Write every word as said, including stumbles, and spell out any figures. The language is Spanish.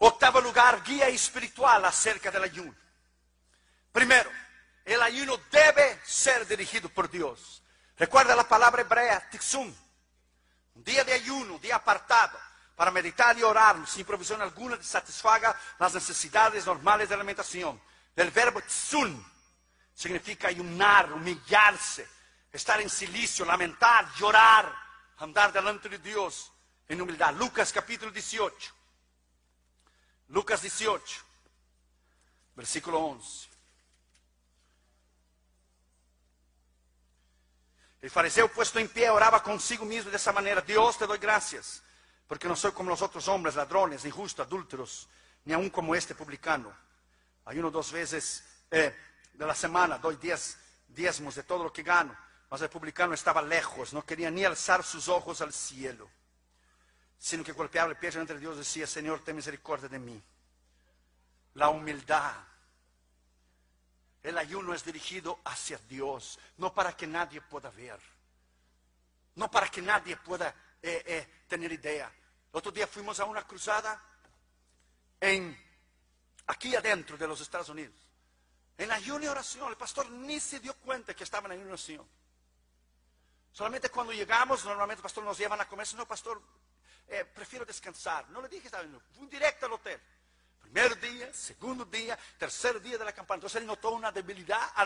Octavo lugar, guía espiritual acerca del ayuno. Primero, el ayuno debe ser dirigido por Dios. Recuerda la palabra hebrea, tiksum. Un día de ayuno, un día apartado, para meditar y orar, sin provisión alguna que satisfaga las necesidades normales de alimentación. El verbo tsun significa ayunar, humillarse, estar en silicio, lamentar, llorar, andar delante de Dios en humildad. Lucas capítulo dieciocho. Lucas dieciocho, versículo once. El fariseo puesto en pie oraba consigo mismo de esa manera: Dios, te doy gracias, porque no soy como los otros hombres, ladrones, injustos, adúlteros, ni aun como este publicano. Ayuno dos veces eh, de la semana, doy diez diezmos de todo lo que gano. Mas el publicano estaba lejos, no quería ni alzar sus ojos al cielo, sino que golpeaba el pecho entre Dios y decía: Señor, ten misericordia de mí. La humildad. El ayuno es dirigido hacia Dios, no para que nadie pueda ver, no para que nadie pueda eh, eh, tener idea. El otro día fuimos a una cruzada en, aquí adentro de los Estados Unidos, en ayuno y oración. El pastor ni se dio cuenta que estaba en ayuno y oración. Solamente cuando llegamos, normalmente el pastor nos llevan a comer. No, pastor, eh, prefiero descansar. No le dije que estaba en ayuno, fui directo al hotel. Primer día, segundo día, tercer día de la campaña. Entonces él notó una debilidad al